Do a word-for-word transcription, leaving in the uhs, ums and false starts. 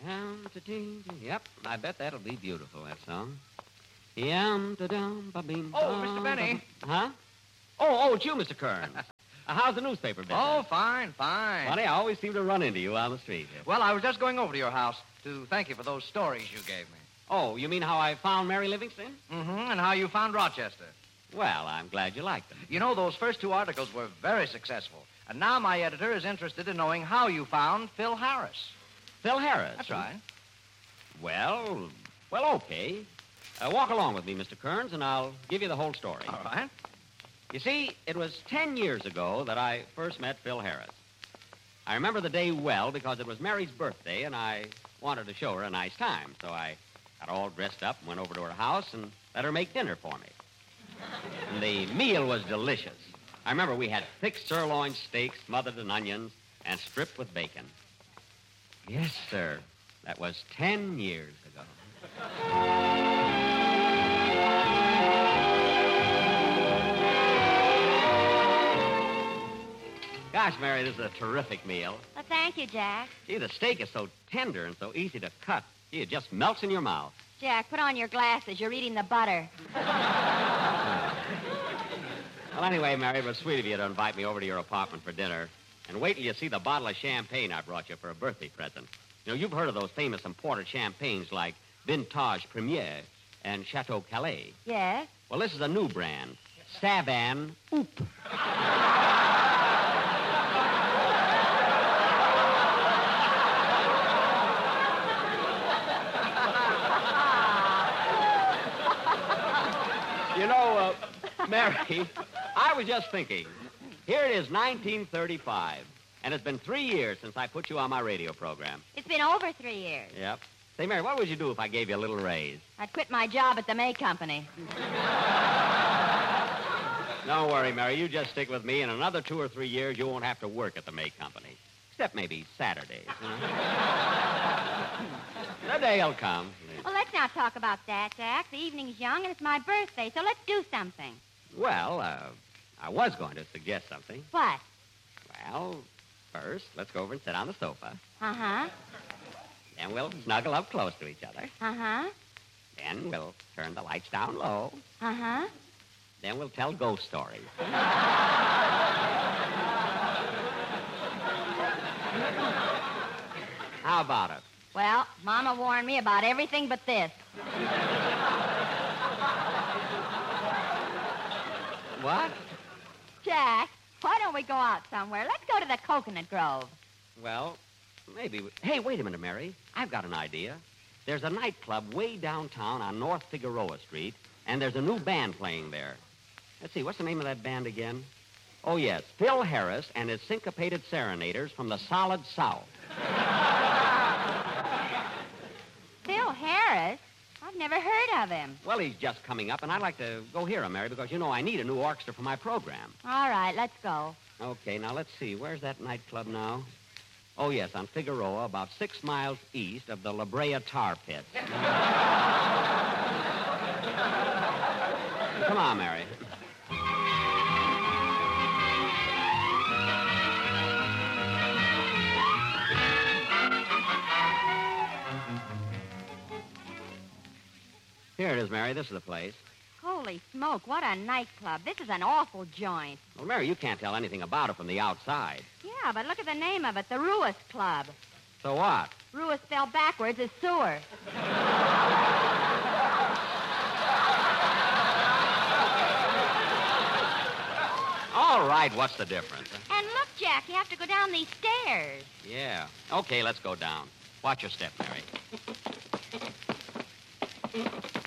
Yep, I bet that'll be beautiful, that song. Yum, da-dum, ba-bing, Oh, Mister Benny. Huh? Oh, oh, it's you, Mister Kearns. uh, how's the newspaper business? Oh, fine, fine. Funny, I always seem to run into you on the street. Well, I was just going over to your house to thank you for those stories you gave me. Oh, you mean how I found Mary Livingston? Mm-hmm, and how you found Rochester. Well, I'm glad you liked them. You know, those first two articles were very successful. And now my editor is interested in knowing how you found Phil Harris. Phil Harris? That's right. Well, well, okay. Uh, walk along with me, Mister Kearns, and I'll give you the whole story. All right. You see, it was ten years ago that I first met Phil Harris. I remember the day well because it was Mary's birthday, and I wanted to show her a nice time. So I got all dressed up and went over to her house and let her make dinner for me. And the meal was delicious. I remember we had thick sirloin steaks smothered in onions and stripped with bacon. Yes, sir. That was ten years ago. Gosh, Mary, this is a terrific meal. Well, thank you, Jack. Gee, the steak is so tender and so easy to cut. Gee, it just melts in your mouth. Jack, put on your glasses. You're eating the butter. Well, anyway, Mary, it was sweet of you to invite me over to your apartment for dinner. And wait till you see the bottle of champagne I brought you for a birthday present. You know, you've heard of those famous imported champagnes like Vintage Premier and Chateau Calais. Yes? Well, this is a new brand, Savan Oop. You know, uh, Mary, I was just thinking. Here it is, nineteen thirty-five, and it's been three years since I put you on my radio program. It's been over three years. Yep. Say, Mary, what would you do if I gave you a little raise? I'd quit my job at the May Company. Don't worry, Mary. You just stick with me. In another two or three years, you won't have to work at the May Company. Except maybe Saturdays. You know? The day'll come. Well, let's not talk about that, Jack. The evening's young, and it's my birthday, so let's do something. Well, uh, I was going to suggest something. What? Well, first, let's go over and sit on the sofa. Uh-huh. Then we'll snuggle up close to each other. Uh-huh. Then we'll turn the lights down low. Uh-huh. Then we'll tell ghost stories. How about it? Well, Mama warned me about everything but this. What? Jack, why don't we go out somewhere? Let's go to the Coconut Grove. Well, maybe. We... Hey, wait a minute, Mary. I've got an idea. There's a nightclub way downtown on North Figueroa Street, and there's a new band playing there. Let's see, what's the name of that band again? Oh, yes, Phil Harris and his Syncopated Serenaders from the Solid South. Phil Harris? I've never heard of him. Well, he's just coming up, and I'd like to go hear him, Mary, because, you know, I need a new orchestra for my program. All right, let's go. Okay, now let's see. Where's that nightclub now? Oh, yes, on Figueroa, about six miles east of the La Brea Tar Pits. Come on, Mary. Here it is, Mary. This is the place. Holy smoke, what a nightclub. This is an awful joint. Well, Mary, you can't tell anything about it from the outside. Yeah, but look at the name of it, the Ruis Club. So what? Ruis spelled backwards is sewer. All right, what's the difference? And look, Jack, you have to go down these stairs. Yeah. Okay, let's go down. Watch your step, Mary.